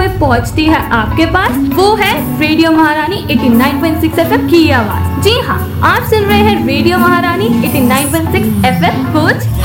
में पहुंचती है आपके पास। वो है रेडियो महारानी 89.6 एफएम की आवाज। जी हाँ, आप सुन रहे हैं रेडियो महारानी 89.6 एफएम भोज।